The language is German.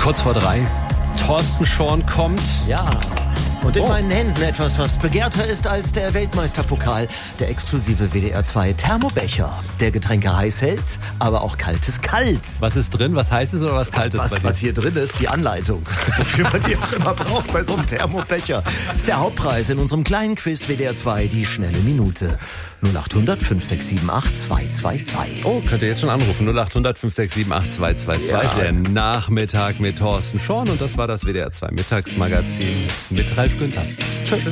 Kurz vor 3. Thorsten Schorn kommt. Ja. Und in meinen Händen etwas, was begehrter ist als der Weltmeisterpokal. Der exklusive WDR 2 Thermobecher, der Getränke heiß hält, aber auch Kaltes kalt. Was ist drin? Was Heißes oder was Kaltes bei dir? Was hier drin ist, die Anleitung, wofür man die auch immer braucht bei so einem Thermobecher. Ist der Hauptpreis in unserem kleinen Quiz WDR 2, die schnelle Minute. 0800 5678 222. Oh, könnt ihr jetzt schon anrufen. 0800 5678 222. Ja. Der Nachmittag mit Thorsten Schorn. Und das war das WDR 2 Mittagsmagazin mit Ralf Günther. Tschüss.